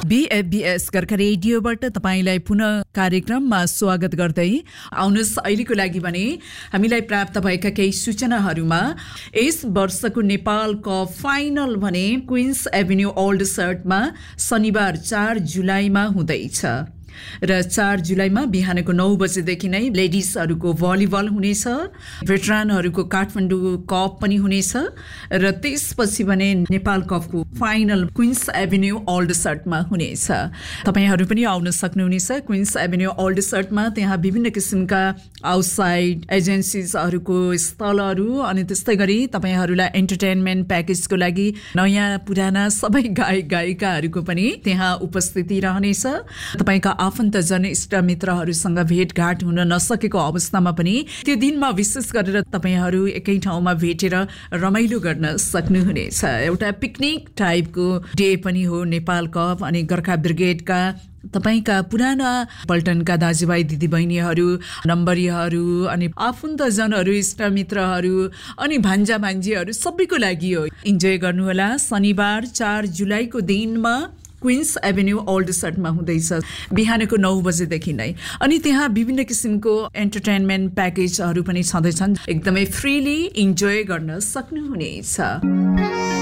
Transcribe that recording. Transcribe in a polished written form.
बीएफबीएस गर्खा रेडियोबाट तपाईलाई पुनः कार्यक्रममा स्वागत गर्दै आउनुहोस् अहिलेको लागि भने हामीलाई प्राप्त भएका केही सूचनाहरूमा यस वर्षको नेपाल कप फाइनल भने क्वीन्स एभिन्यू ओल्ड सर्टमा शनिबार 4 जुलाईमा हुँदैछ र 4 जुलाईमा बिहानको 9 बजेदेखि नै लेडिजहरूको भलिबल हुनेछ, भेटरानहरूको काठमाडौँ कप पनि हुनेछ र त्यसपछि भने नेपाल कपको फाइनल क्वीन्स एभिन्यू ओल्ड सर्टमा हुनेछ। तपाईहरू पनि आउन सक्नुहुनेछ क्वीन्स एभिन्यू ओल्ड सर्टमा। त्यहाँ विभिन्न किसिमका आउटसाइड एजेन्सिजहरूको स्थलहरू अनि त्यस्तै गरी तपाईहरूलाई एन्टरटेनमेन्ट प्याकेजको लागि नयाँ पुराना सबै गायक गायिकाहरूको पनि त्यहाँ उपस्थिति रहनेछ। तपाईका आफन्तजन इष्टमित्रहरूसँग भेटघाट हुन नसकेको अवस्थामा पनि त्यो दिनमा विशेष गरेर तपाईहरू एकै ठाउँमा भेटेर रमाइलो गर्न सक्नुहुनेछ। एउटा पिकनिक टाइपको डे पनि हो नेपाल कप। अनि गोर्खा ब्रिगेडका तपाईका पुराना पल्टनका दाजुभाइ दिदीबहिनीहरू, नम्बरीहरू अनि आफन्तजनहरू, इष्टमित्रहरू अनि भान्जा भान्जीहरू सबैको लागि हो। इन्जोय गर्नुहोला। शनिबार 4 जुलाईको दिनमा क्वीन्स एभिन्यू ओल्ड सर्टमा हुँदैछ बिहानको 9 बजेदेखि नै। अनि त्यहाँ विभिन्न किसिमको एन्टरटेनमेन्ट प्याकेजहरू पनि छँदैछन्। एकदमै फ्रीली इन्जोय गर्न सक्नुहुनेछ।